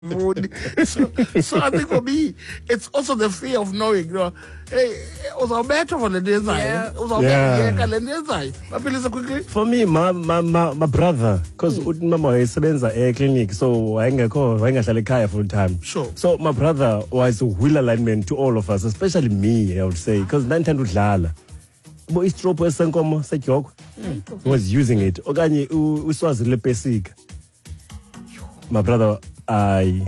So I think for me, it's also the fear of knowing, hey, was our better for the design? For me, my brother, because mama is in a clinic, so I go full time. Sure. So my brother was wheel alignment to all of us, especially me, I would say, because 9 times but it's true person come was using it. Ogani uswazi le basic. My brother, I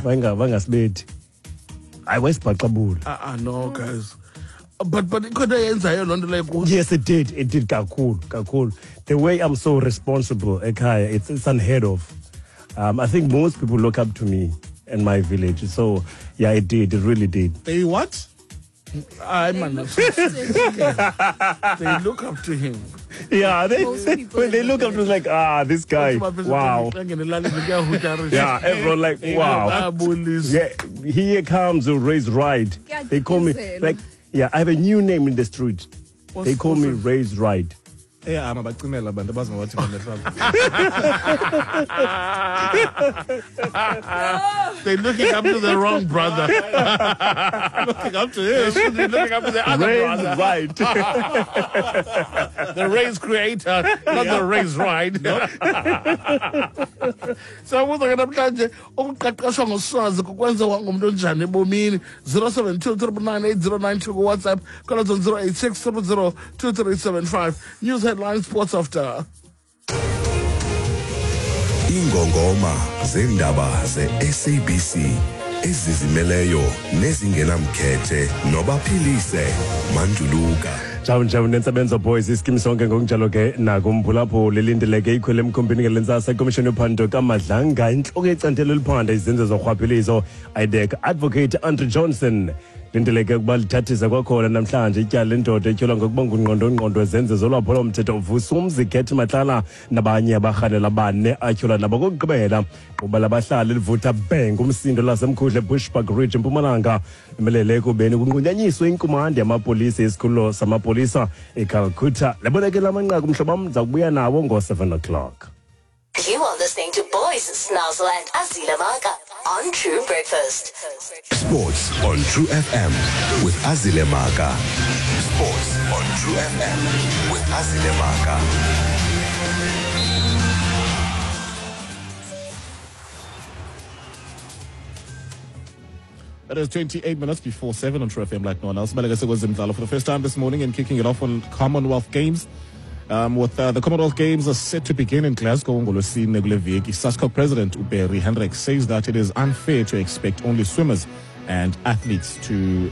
was Pakabul. No, guys. But it could have yes, it did. It did. Kakul. The way I'm so responsible, it's unheard of. I think most people look up to me in my village. So yeah, it did. It really did. They what? They look up to him. Yeah, when they look up to him like, this guy, wow. Yeah, everyone like, wow. Yeah, here comes the raised right. They call me, like, yeah, I have a new name in the street. They call me raised right. Yeah, I'm about to tell about the bus. They're looking up to the wrong brother. Looking up to him. They should be looking up to the other brother. Right. The race creator, not the race ride. So I was going to play ukuqeqeshwa ngoswazi kukwenziwa ngumuntu onjani ebomini 0723998092 WhatsApp call us on 0860002375 news headlines sports after Ingongoma zendaba ze-SABC ezizimeleyo nezingenamkhethe nobaphilise Manduluka. Njalo nensebenzo boys iskim sonke ngokunjalo ke nakumphulapo lelindeleke ikhwele emkhombini ngelentsasa ikomishoni yophando kaMadlanga inhloko yecandelo liphanda izenzo zorhwaphilizo IDEC advocate Andrew Johnson lindeleke ukuba lithathisa kwakhona namhlanje ityala lendoda etyholwa ngokuba ngungqondo ezenzo zolwaphulo lomthetho uvusa umzi Getty Matlala nabanye abarhanela bane atyholwa nabo kokugqibela quba labahlali livutha bang umsindo lasemkhuhle Bushbuck Ridge eMpumalanga imelele ekubeni kunqunyanyiswe inkumandi yamapolisa esikhululo samapolisa eCalcutta lebonekela amanqaku mhlobam ndiza kubuya nawo ngo-7 o'clock. You are listening to Boys Snazzle and Azile Maka on True Breakfast. Sports on True FM with Azile Maka. Sports on True FM with Azile Maka. It is 28 minutes before 7 on True FM like no one else. Malagase was in for the first time this morning and kicking it off on Commonwealth Games. With the Commonwealth Games are set to begin in Glasgow, SASCO President Uberi Hendricks says that it is unfair to expect only swimmers and athletics to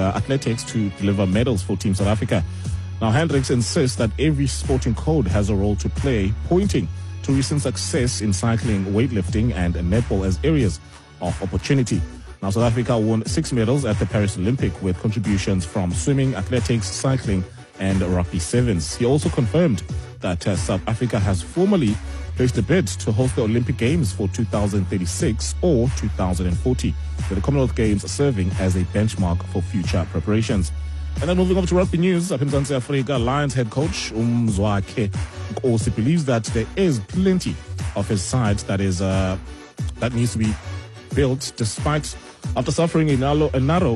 deliver medals for Team South Africa. Now, Hendricks insists that every sporting code has a role to play, pointing to recent success in cycling, weightlifting, and netball as areas of opportunity. Now, South Africa won 6 medals at the Paris Olympic with contributions from swimming, athletics, cycling, and rugby sevens. He also confirmed that South Africa has formally placed a bid to host the Olympic Games for 2036 or 2040, with the Commonwealth Games serving as a benchmark for future preparations. And then moving on to rugby news, up in Mzansi Africa, Lions head coach Mzwakhe also believes that there is plenty of his side that needs to be built, despite after suffering a narrow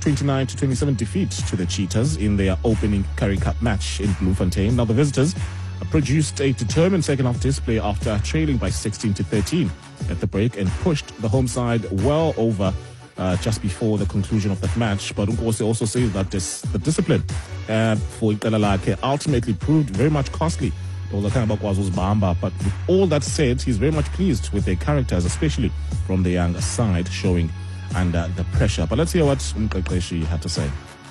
29-27 defeat to the Cheetahs in their opening Currie Cup match in Bloemfontein. Now the visitors produced a determined second half display after trailing by 16-13 at the break and pushed the home side well over just before the conclusion of that match. But Nkosi also says that the discipline for Ikalalake ultimately proved very much costly. But with all that said, he's very much pleased with their characters, especially from the young side, showing under the pressure. But let's hear what Mqeqeshi had to say.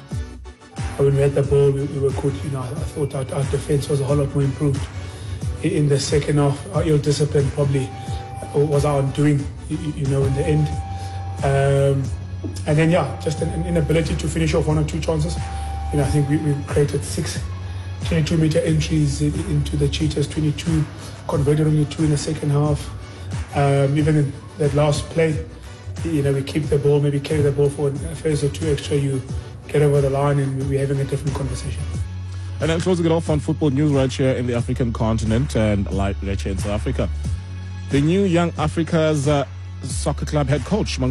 When we had the ball, we were good. I thought our defense was a whole lot more improved. In the second half, our ill discipline probably was our undoing, in the end. And then, just an inability to finish off 1 or 2 chances. I think we created 6 22-meter entries into the Cheetahs, 22, converted only 2 in the second half. Even in that last play, we keep the ball, maybe carry the ball for a phase or 2 extra, you get over the line and we're having a different conversation. And then closing it off on football news right here in the African continent and right here in South Africa. The new Young Africa's Soccer Club head coach.